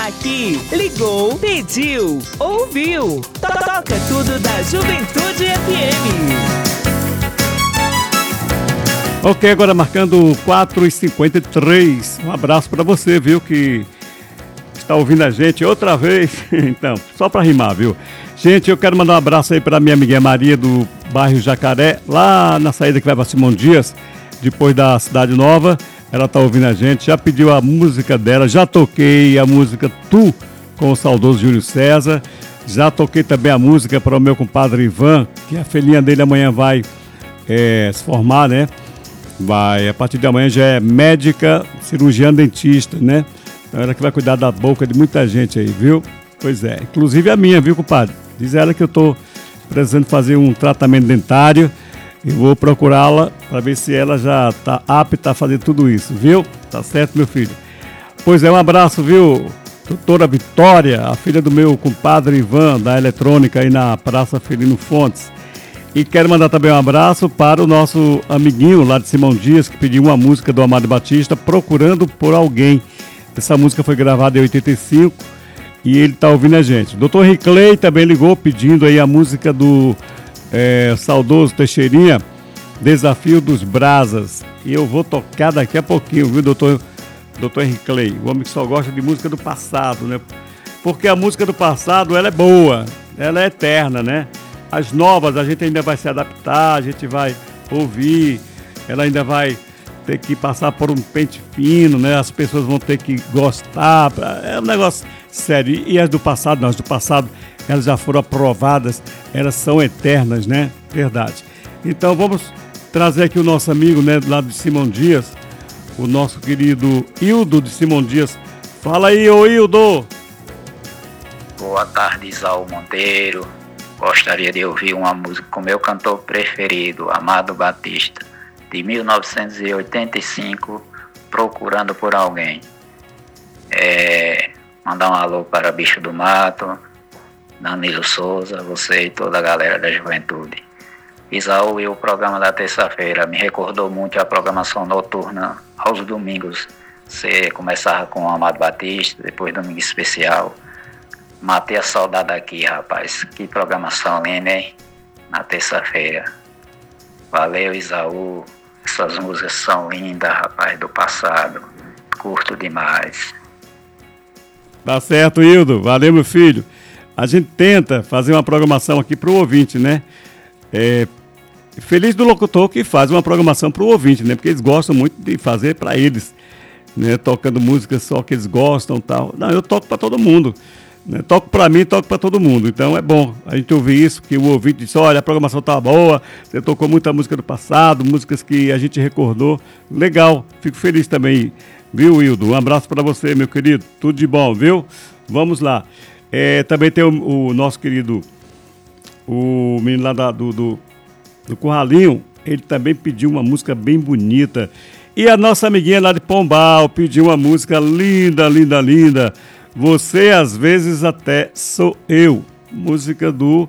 Aqui, ligou, pediu, ouviu. Toca tudo da Juventude FM. Ok, agora marcando 4h53. Um abraço para você, viu, que está ouvindo a gente outra vez. Então, só para rimar, viu? Gente, eu quero mandar um abraço aí para minha amiguinha Maria do bairro Jacaré, lá na saída que vai para Simão Dias, depois da Cidade Nova. Ela tá ouvindo a gente, já pediu a música dela, já toquei a música Tu, com o saudoso Júlio César. Já toquei também a música para o meu compadre Ivan, que a filhinha dele amanhã vai se formar, né? Vai, a partir de amanhã já é médica, cirurgiã dentista, né? Então ela que vai cuidar da boca de muita gente aí, viu? Pois é, inclusive a minha, viu, compadre? Diz ela que eu tô precisando fazer um tratamento dentário e vou procurá-la para ver se ela já tá apta a fazer tudo isso, viu? Tá certo, meu filho? Pois é, um abraço, viu? Doutora Vitória, a filha do meu compadre Ivan, da eletrônica aí na Praça Felino Fontes. E quero mandar também um abraço para o nosso amiguinho lá de Simão Dias, que pediu uma música do Amado Batista, Procurando por Alguém. Essa música foi gravada em 85 e ele está ouvindo a gente. Dr. Ricley também ligou pedindo aí a música do saudoso Teixeirinha, Desafio dos Brasas. E eu vou tocar daqui a pouquinho, viu, doutor Henrique Clay, o homem que só gosta de música do passado, né? Porque a música do passado, ela é boa, ela é eterna, né? As novas a gente ainda vai se adaptar, a gente vai ouvir, ela ainda vai ter que passar por um pente fino, né? As pessoas vão ter que gostar, é um negócio sério. E as do passado, não, as do passado, elas já foram aprovadas, elas são eternas, né? Verdade. Então vamos trazer aqui o nosso amigo, né, lá de Simão Dias, o nosso querido Hildo de Simão Dias. Fala aí, ô Hildo! Boa tarde, Isaú Monteiro. Gostaria de ouvir uma música com meu cantor preferido, Amado Batista, de 1985, Procurando por Alguém. Mandar um alô para Bicho do Mato, Danilo Souza, você e toda a galera da juventude. Isaú, e o programa da terça-feira me recordou muito a programação noturna aos domingos. Você começava com o Amado Batista, depois Domingo Especial. Matei a saudade aqui, rapaz. Que programação linda, hein? Na terça-feira. Valeu, Isaú. Essas músicas são lindas, rapaz, do passado. Curto demais. Tá certo, Hildo. Valeu, meu filho. A gente tenta fazer uma programação aqui pro ouvinte, né? Feliz do locutor que faz uma programação pro ouvinte, né? Porque eles gostam muito de fazer para eles, né? Tocando músicas só que eles gostam e tal. Não, eu toco para todo mundo. Toco para mim, toco para todo mundo. Então é bom a gente ouvir isso, que o ouvinte disse, olha, a programação tá boa, você tocou muita música do passado, músicas que a gente recordou. Legal, fico feliz também, viu, Hildo? Um abraço para você, meu querido, tudo de bom, viu? Vamos lá. Também tem o nosso querido, o menino lá do Curralinho, ele também pediu uma música bem bonita. E a nossa amiguinha lá de Pombal pediu uma música linda, linda, linda. Você, às vezes, até sou eu. Música do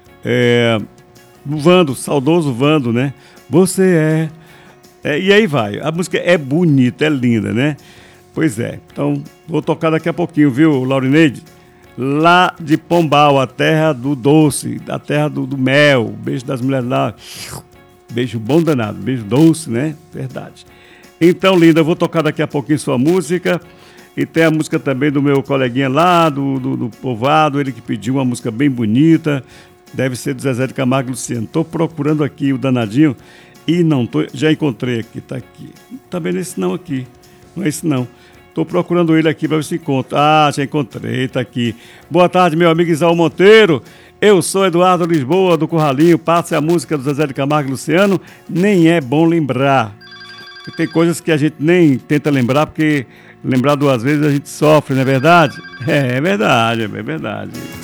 Vando, saudoso Vando, né? Você e aí vai. A música é bonita, é linda, né? Pois é. Então, vou tocar daqui a pouquinho, viu, Laurineide? Lá de Pombal, a terra do doce, a terra do mel. Beijo das mulheres lá. Beijo bom danado, beijo doce, né? Verdade. Então, linda, eu vou tocar daqui a pouquinho sua música. E tem a música também do meu coleguinha lá, do Povoado, ele que pediu uma música bem bonita. Deve ser do Zezé de Camargo e Luciano. Estou procurando aqui o danadinho e não tô. Já encontrei aqui, tá aqui. Tá vendo esse não aqui? Não é esse não. Estou procurando ele aqui para ver se encontro. Ah, já encontrei, tá aqui. Boa tarde, meu amigo Isaú Monteiro. Eu sou Eduardo Lisboa, do Curralinho. Passe a música do Zezé de Camargo e Luciano. Nem é bom lembrar. Tem coisas que a gente nem tenta lembrar, porque lembrar duas vezes a gente sofre, não é verdade? É verdade, é verdade.